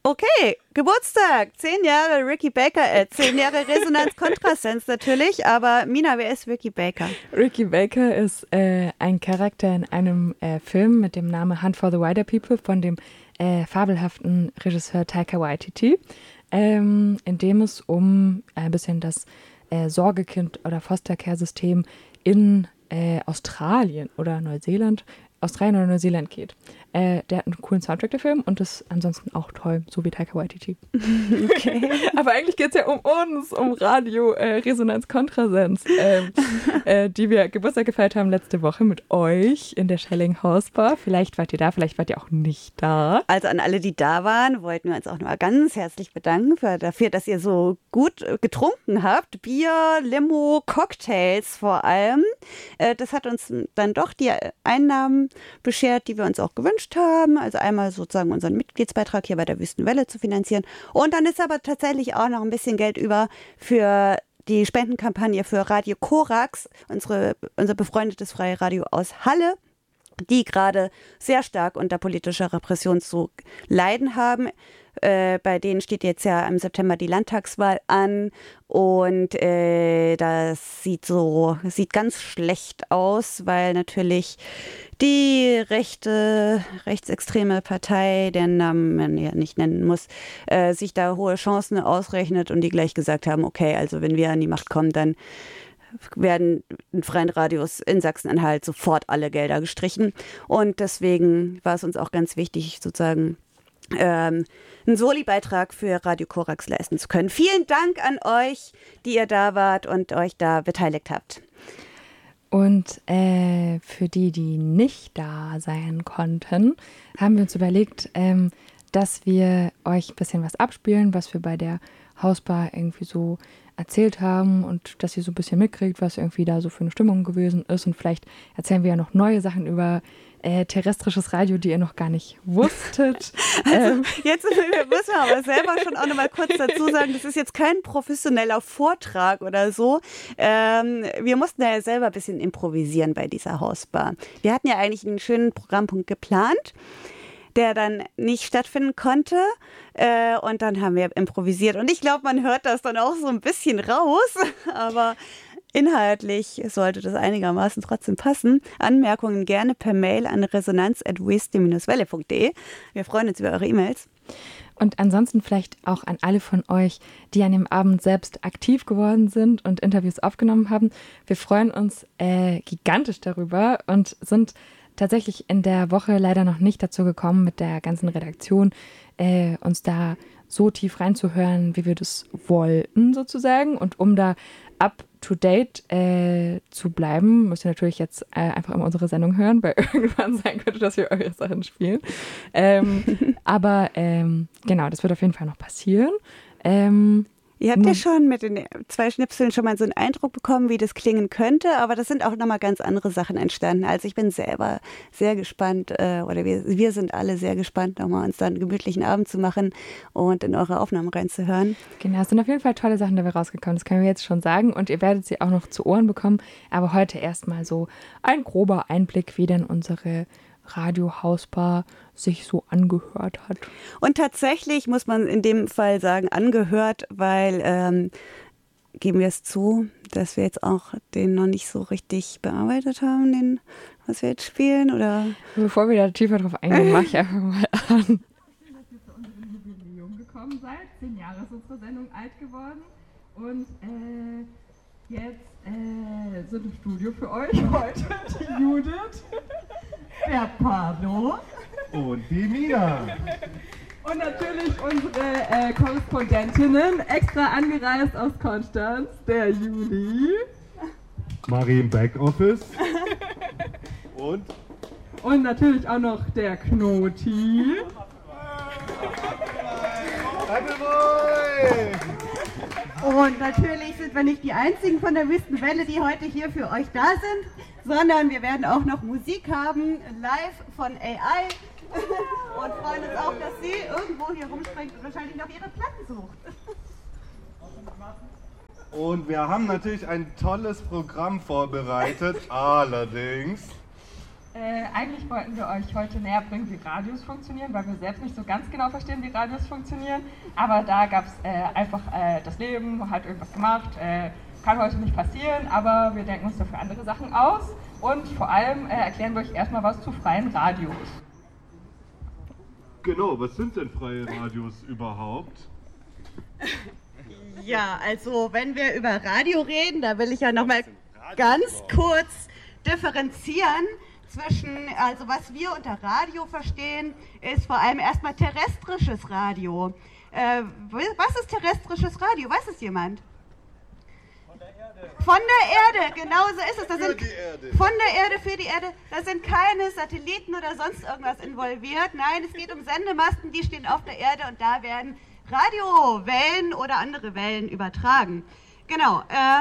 Okay, Geburtstag, 10 Jahre Ricky Baker, 10 Jahre Resonanz Kontrasens natürlich, aber Mina, wer ist Ricky Baker? Ricky Baker ist ein Charakter in einem Film mit dem Namen Hunt for the Wilder People von dem fabelhaften Regisseur Taika Waititi, in dem es um ein bisschen das Sorgekind- oder Foster-Care-System in Australien oder Neuseeland geht. Der hat einen coolen Soundtrack, der Film, und ist ansonsten auch toll, so wie Taika Waititi. Okay. Aber eigentlich geht es ja um uns, um Radio Resonanz Kontrasens, die wir Geburtstag gefeiert haben letzte Woche mit euch in der Schelling Hausbar. Vielleicht wart ihr da, vielleicht wart ihr auch nicht da. Also an alle, die da waren, wollten wir uns auch nochmal ganz herzlich bedanken dafür, dass ihr so gut getrunken habt. Bier, Limo, Cocktails vor allem. Das hat uns dann doch die Einnahmen beschert, die wir uns auch gewünscht haben. Also einmal sozusagen unseren Mitgliedsbeitrag hier bei der Wüstenwelle zu finanzieren. Und dann ist aber tatsächlich auch noch ein bisschen Geld über für die Spendenkampagne für Radio Korax, unser befreundetes freie Radio aus Halle, die gerade sehr stark unter politischer Repression zu leiden haben. Bei denen steht jetzt ja im September die Landtagswahl an und das sieht ganz schlecht aus, weil natürlich die rechtsextreme Partei, deren Namen man ja nicht nennen muss, sich da hohe Chancen ausrechnet und die gleich gesagt haben, okay, also wenn wir an die Macht kommen, dann werden in freien Radios in Sachsen-Anhalt sofort alle Gelder gestrichen. Und deswegen war es uns auch ganz wichtig, sozusagen einen Soli-Beitrag für Radio Korax leisten zu können. Vielen Dank an euch, die ihr da wart und euch da beteiligt habt. Und für die nicht da sein konnten, haben wir uns überlegt, dass wir euch ein bisschen was abspielen, was wir bei der Hausbar irgendwie so erzählt haben und dass ihr so ein bisschen mitkriegt, was irgendwie da so für eine Stimmung gewesen ist. Und vielleicht erzählen wir ja noch neue Sachen über terrestrisches Radio, die ihr noch gar nicht wusstet. Also jetzt müssen wir aber selber schon auch noch mal kurz dazu sagen, das ist jetzt kein professioneller Vortrag oder so. Wir mussten ja selber ein bisschen improvisieren bei dieser Hausbar. Wir hatten ja eigentlich einen schönen Programmpunkt geplant, der dann nicht stattfinden konnte. Und dann haben wir improvisiert. Und ich glaube, man hört das dann auch so ein bisschen raus. Aber inhaltlich sollte das einigermaßen trotzdem passen. Anmerkungen gerne per Mail an resonanz@weste-welle.de. Wir freuen uns über eure E-Mails. Und ansonsten vielleicht auch an alle von euch, die an dem Abend selbst aktiv geworden sind und Interviews aufgenommen haben. Wir freuen uns gigantisch darüber und sind tatsächlich in der Woche leider noch nicht dazu gekommen, mit der ganzen Redaktion uns da so tief reinzuhören, wie wir das wollten sozusagen. Und um da up-to-date zu bleiben, müsst ihr natürlich jetzt einfach immer unsere Sendung hören, weil irgendwann sein könnte, dass wir eure Sachen spielen. Aber genau, das wird auf jeden Fall noch passieren. Ihr habt ja schon mit den 2 Schnipseln schon mal so einen Eindruck bekommen, wie das klingen könnte, aber das sind auch nochmal ganz andere Sachen entstanden. Also ich bin selber sehr gespannt, oder wir sind alle sehr gespannt, nochmal uns dann einen gemütlichen Abend zu machen und in eure Aufnahmen reinzuhören. Genau, es sind auf jeden Fall tolle Sachen dabei rausgekommen, das können wir jetzt schon sagen, und ihr werdet sie auch noch zu Ohren bekommen, aber heute erstmal so ein grober Einblick, wie denn unsere Radio-Hausbar sich so angehört hat. Und tatsächlich muss man in dem Fall sagen, angehört, weil, geben wir es zu, dass wir jetzt auch den noch nicht so richtig bearbeitet haben, den, was wir jetzt spielen, oder? Bevor wir da tiefer drauf eingehen, mache ich einfach mal an. Schön, dass ihr zu unserem Jubiläum gekommen seid. 10 Jahre ist unsere Sendung alt geworden. Und jetzt sind im Studio für euch heute die Judith, der Pablo und die Mina. Und natürlich unsere Korrespondentinnen, extra angereist aus Konstanz, der Juli. Marie im Backoffice. Und natürlich auch noch der Knoti. Und natürlich sind wir nicht die einzigen von der Wüstenwelle, die heute hier für euch da sind, sondern wir werden auch noch Musik haben, live von AI. Und freuen uns auch, dass sie irgendwo hier rumspringt und wahrscheinlich noch ihre Platten sucht. Und wir haben natürlich ein tolles Programm vorbereitet, allerdings Eigentlich wollten wir euch heute näher bringen, wie Radios funktionieren, weil wir selbst nicht so ganz genau verstehen, wie Radios funktionieren. Aber da gab es einfach das Leben, hat irgendwas gemacht, kann heute nicht passieren, aber wir denken uns dafür andere Sachen aus. Und vor allem erklären wir euch erstmal was zu freien Radios. Genau, was sind denn freie Radios überhaupt? Ja, also wenn wir über Radio reden, da will ich ja nochmal ganz kurz differenzieren zwischen, also was wir unter Radio verstehen, ist vor allem erstmal terrestrisches Radio. Was ist terrestrisches Radio? Weiß es jemand? Von der Erde, genau so ist es. Das sind von der Erde für die Erde. Da sind keine Satelliten oder sonst irgendwas involviert. Nein, es geht um Sendemasten, die stehen auf der Erde und da werden Radiowellen oder andere Wellen übertragen. Genau.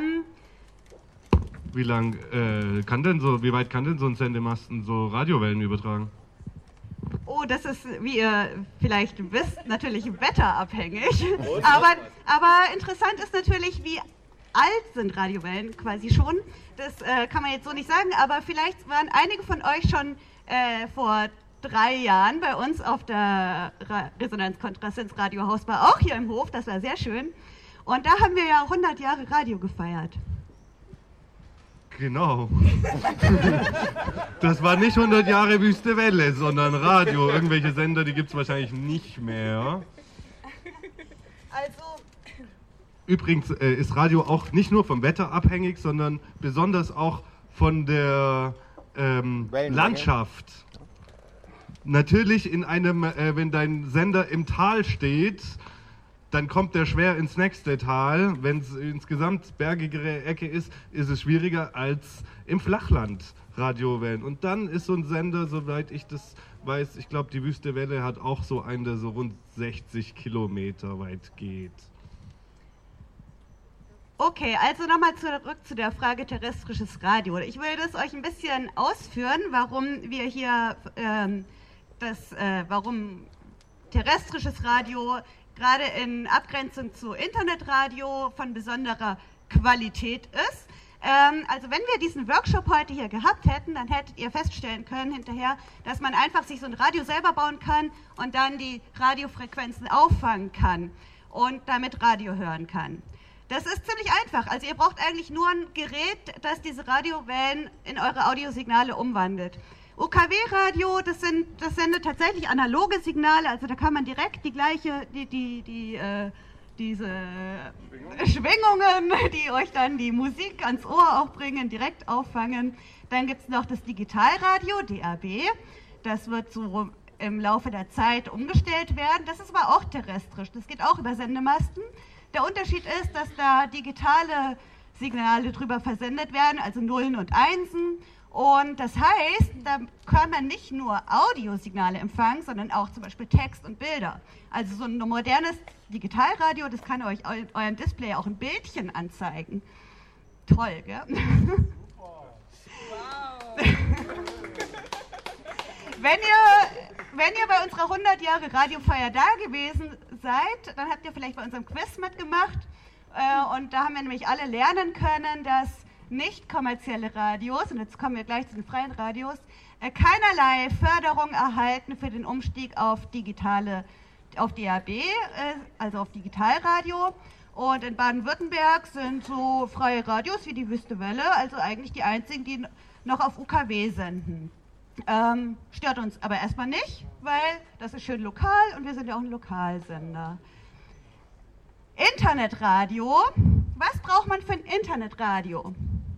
Wie weit kann denn so ein Sendemasten so Radiowellen übertragen? Oh, das ist, wie ihr vielleicht wisst, natürlich wetterabhängig. Aber interessant ist natürlich, wie alt sind Radiowellen quasi schon. Das kann man jetzt so nicht sagen, aber vielleicht waren einige von euch schon vor 3 Jahren bei uns auf der Resonanz-Kontrasenz Radio Hausbar, auch hier im Hof, das war sehr schön. Und da haben wir ja 100 Jahre Radio gefeiert. Genau. Das war nicht 100 Jahre Wüste Welle, sondern Radio. Irgendwelche Sender, die gibt es wahrscheinlich nicht mehr. Also... Übrigens ist Radio auch nicht nur vom Wetter abhängig, sondern besonders auch von der Landschaft. Natürlich wenn dein Sender im Tal steht, dann kommt der schwer ins nächste Tal. Wenn es insgesamt bergigere Ecke ist, ist es schwieriger als im Flachland Radiowellen. Und dann ist so ein Sender, soweit ich das weiß, ich glaube die Wüste Welle hat auch so einen, der so rund 60 Kilometer weit geht. Okay, also nochmal zurück zu der Frage terrestrisches Radio. Ich will das euch ein bisschen ausführen, warum wir hier warum terrestrisches Radio gerade in Abgrenzung zu Internetradio von besonderer Qualität ist. Also wenn wir diesen Workshop heute hier gehabt hätten, dann hättet ihr feststellen können hinterher, dass man einfach sich so ein Radio selber bauen kann und dann die Radiofrequenzen auffangen kann und damit Radio hören kann. Das ist ziemlich einfach. Also ihr braucht eigentlich nur ein Gerät, das diese Radiowellen in eure Audiosignale umwandelt. UKW-Radio, das sendet tatsächlich analoge Signale, also da kann man direkt diese Schwingungen, die euch dann die Musik ans Ohr auch bringen, direkt auffangen. Dann gibt es noch das Digitalradio, DAB. Das wird so im Laufe der Zeit umgestellt werden. Das ist aber auch terrestrisch, das geht auch über Sendemasten. Der Unterschied ist, dass da digitale Signale drüber versendet werden, also Nullen und Einsen. Und das heißt, da kann man nicht nur Audiosignale empfangen, sondern auch zum Beispiel Text und Bilder. Also so ein modernes Digitalradio, das kann euch eurem Display auch ein Bildchen anzeigen. Toll, gell? Wow. Wenn ihr bei unserer 100 Jahre Radiofeier da gewesen seid, dann habt ihr vielleicht bei unserem Quiz mitgemacht. Und da haben wir nämlich alle lernen können, dass nicht kommerzielle Radios, und jetzt kommen wir gleich zu den freien Radios, keinerlei Förderung erhalten für den Umstieg auf DAB, also auf Digitalradio. Und in Baden-Württemberg sind so freie Radios wie die Wüste Welle, also eigentlich die einzigen, die noch auf UKW senden. Stört uns aber erstmal nicht, weil das ist schön lokal und wir sind ja auch ein Lokalsender. Internetradio. Was braucht man für ein Internetradio?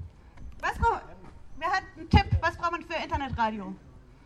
Wer hat einen Tipp? Was braucht man für Internetradio?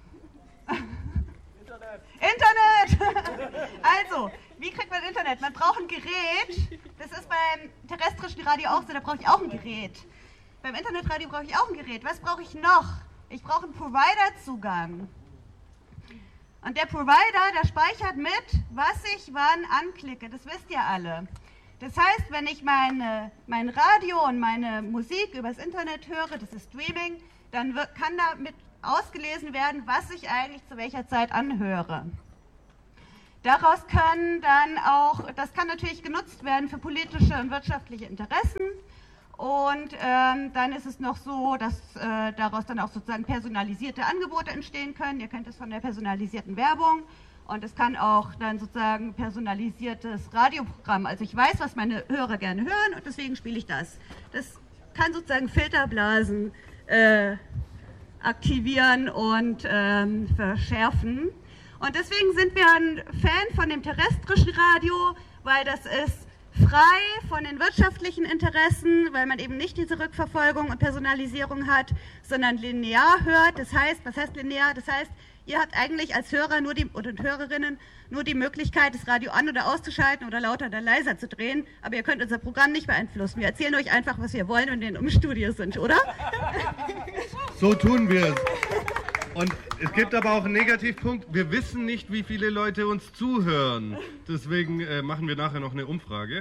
Internet! Also, wie kriegt man Internet? Man braucht ein Gerät. Das ist beim terrestrischen Radio auch so, da brauche ich auch ein Gerät. Beim Internetradio brauche ich auch ein Gerät. Was brauche ich noch? Ich brauche einen Provider-Zugang. Und der Provider, der speichert mit, was ich wann anklicke. Das wisst ihr alle. Das heißt, wenn ich mein Radio und meine Musik übers Internet höre, das ist Streaming, dann kann damit ausgelesen werden, was ich eigentlich zu welcher Zeit anhöre. Daraus das kann natürlich genutzt werden für politische und wirtschaftliche Interessen. Und dann ist es noch so, dass daraus dann auch sozusagen personalisierte Angebote entstehen können. Ihr kennt es von der personalisierten Werbung. Und es kann auch dann sozusagen personalisiertes Radioprogramm. Also ich weiß, was meine Hörer gerne hören und deswegen spiele ich das. Das kann sozusagen Filterblasen aktivieren und verschärfen. Und deswegen sind wir ein Fan von dem terrestrischen Radio, weil das ist frei von den wirtschaftlichen Interessen, weil man eben nicht diese Rückverfolgung und Personalisierung hat, sondern linear hört. Das heißt, was heißt linear? Das heißt, ihr habt eigentlich als Hörer und Hörerinnen nur die Möglichkeit, das Radio an- oder auszuschalten oder lauter oder leiser zu drehen, aber ihr könnt unser Programm nicht beeinflussen. Wir erzählen euch einfach, was wir wollen, wenn wir im Studio sind, oder? So tun wir es. Und es gibt aber auch einen Negativpunkt. Wir wissen nicht, wie viele Leute uns zuhören. Deswegen machen wir nachher noch eine Umfrage.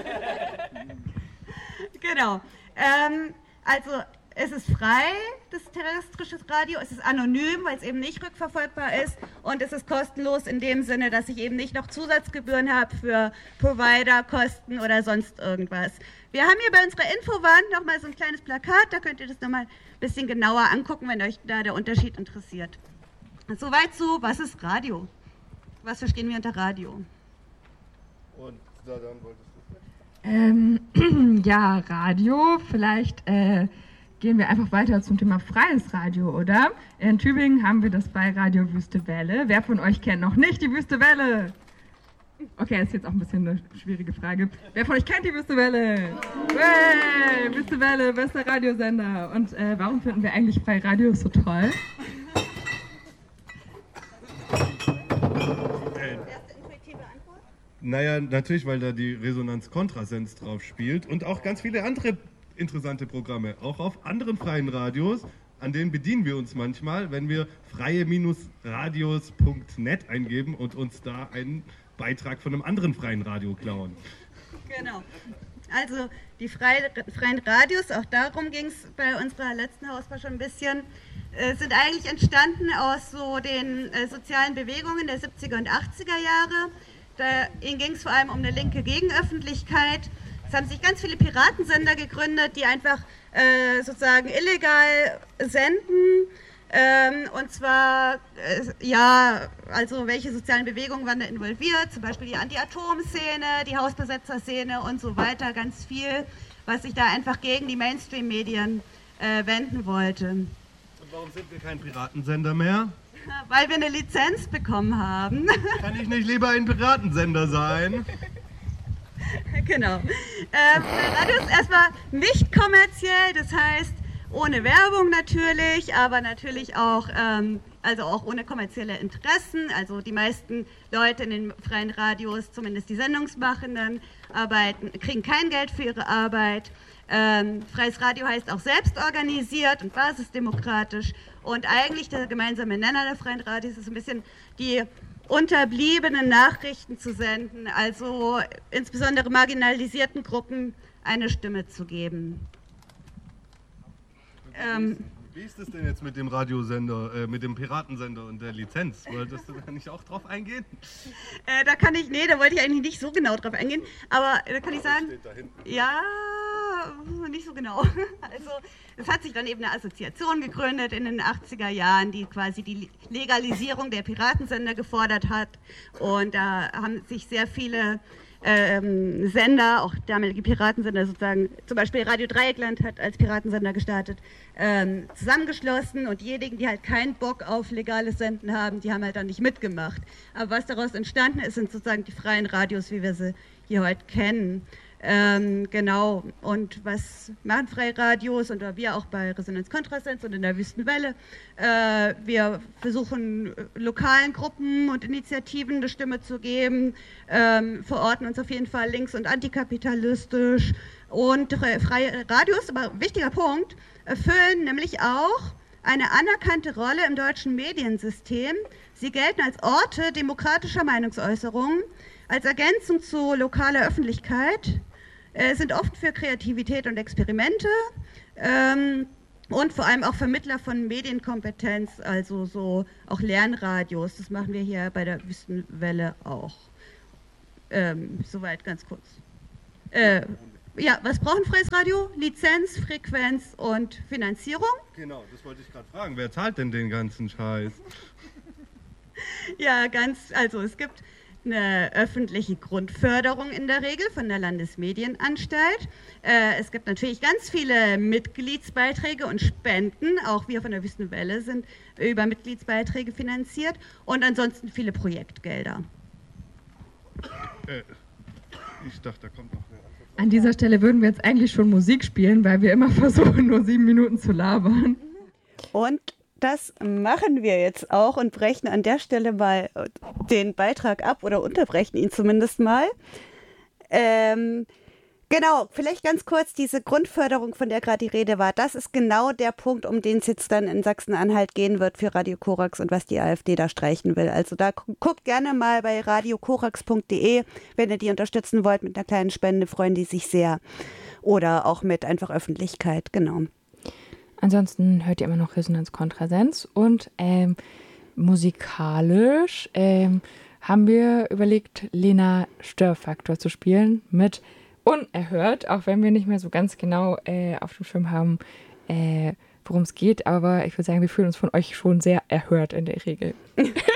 Genau. Also es ist frei, das terrestrische Radio. Es ist anonym, weil es eben nicht rückverfolgbar ist. Und es ist kostenlos in dem Sinne, dass ich eben nicht noch Zusatzgebühren habe für Providerkosten oder sonst irgendwas. Wir haben hier bei unserer Infowand nochmal so ein kleines Plakat. Da könnt ihr das nochmal ein bisschen genauer angucken, wenn euch da der Unterschied interessiert. Soweit zu, was ist Radio? Was verstehen wir unter Radio? Und dann wolltest du Ja, Radio, vielleicht gehen wir einfach weiter zum Thema freies Radio, oder? In Tübingen haben wir das bei Radio Wüste Welle. Wer von euch kennt noch nicht die Wüste Welle? Okay, ist jetzt auch ein bisschen eine schwierige Frage. Wer von euch kennt die Wüste Welle? Hey, Wüste Welle, bester Radiosender. Und warum finden wir eigentlich freie Radios so toll? Naja, natürlich, weil da die Resonanz-Kontrasens drauf spielt und auch ganz viele andere interessante Programme, auch auf anderen freien Radios, an denen bedienen wir uns manchmal, wenn wir freie-radios.net eingeben und uns da einen Beitrag von einem anderen freien Radio klauen. Genau. Also die freien Radios, auch darum ging es bei unserer letzten Hausbar schon ein bisschen, sind eigentlich entstanden aus so den sozialen Bewegungen der 70er und 80er Jahre. Da ging es vor allem um eine linke Gegenöffentlichkeit. Es haben sich ganz viele Piratensender gegründet, die einfach sozusagen illegal senden. Und zwar, also welche sozialen Bewegungen waren da involviert? Zum Beispiel die Anti-Atom-Szene, die Hausbesetzer-Szene und so weiter. Ganz viel, was sich da einfach gegen die Mainstream-Medien wenden wollte. Und warum sind wir kein Piratensender mehr? Weil wir eine Lizenz bekommen haben. Kann ich nicht lieber ein Piratensender sein? Genau. Radio ist erstmal nicht kommerziell, das heißt ohne Werbung natürlich, aber natürlich auch, also auch ohne kommerzielle Interessen. Also die meisten Leute in den freien Radios, zumindest die Sendungsmachenden, kriegen kein Geld für ihre Arbeit. Freies Radio heißt auch selbstorganisiert und basisdemokratisch. Und eigentlich der gemeinsame Nenner der freien Radios ist ein bisschen die unterbliebenen Nachrichten zu senden, also insbesondere marginalisierten Gruppen eine Stimme zu geben. Wie ist es denn jetzt mit dem Radiosender, mit dem Piratensender und der Lizenz? Wolltest du da nicht auch drauf eingehen? Da wollte ich eigentlich nicht so genau drauf eingehen, aber da kann ich sagen, steht da hinten. Ja, nicht so genau. Also es hat sich dann eben eine Assoziation gegründet in den 80er Jahren, die quasi die Legalisierung der Piratensender gefordert hat, und da haben sich sehr viele Sender, auch damalige Piratensender sozusagen, zum Beispiel Radio Dreieckland hat als Piratensender gestartet, zusammengeschlossen, und diejenigen, die halt keinen Bock auf legales Senden haben, die haben halt dann nicht mitgemacht. Aber was daraus entstanden ist, sind sozusagen die freien Radios, wie wir sie hier heute kennen. Genau, und was machen freie Radios, und wir auch bei Resonanz Kontrasens und in der Wüsten Welle? Wir versuchen lokalen Gruppen und Initiativen eine Stimme zu geben, verorten uns auf jeden Fall links- und antikapitalistisch, und freie Radios, aber ein wichtiger Punkt, erfüllen nämlich auch eine anerkannte Rolle im deutschen Mediensystem. Sie gelten als Orte demokratischer Meinungsäußerung, als Ergänzung zu lokaler Öffentlichkeit, sind oft für Kreativität und Experimente und vor allem auch Vermittler von Medienkompetenz, also so auch Lernradios. Das machen wir hier bei der Wüstenwelle auch. Soweit ganz kurz. was braucht ein freies Radio? Lizenz, Frequenz und Finanzierung. Genau, das wollte ich gerade fragen. Wer zahlt denn den ganzen Scheiß? Ja, also es gibt eine öffentliche Grundförderung in der Regel von der Landesmedienanstalt. Es gibt natürlich ganz viele Mitgliedsbeiträge und Spenden. Auch wir von der Wüstenwelle sind über Mitgliedsbeiträge finanziert und ansonsten viele Projektgelder. Ich dachte, da kommt noch eine Antwort. An dieser Stelle würden wir jetzt eigentlich schon Musik spielen, weil wir immer versuchen, nur 7 Minuten zu labern. Und das machen wir jetzt auch und brechen an der Stelle mal den Beitrag ab oder unterbrechen ihn zumindest mal. Genau, vielleicht ganz kurz, diese Grundförderung, von der gerade die Rede war, das ist genau der Punkt, um den es jetzt dann in Sachsen-Anhalt gehen wird für Radio Korax und was die AfD da streichen will. Also da guckt gerne mal bei radiokorax.de, wenn ihr die unterstützen wollt mit einer kleinen Spende, freuen die sich sehr. Oder auch mit einfach Öffentlichkeit, genau. Ansonsten hört ihr immer noch Resonanz Kontrasenz und musikalisch haben wir überlegt, Lena Störfaktor zu spielen mit Unerhört, auch wenn wir nicht mehr so ganz genau auf dem Schirm haben, worum es geht, aber ich würde sagen, wir fühlen uns von euch schon sehr erhört in der Regel.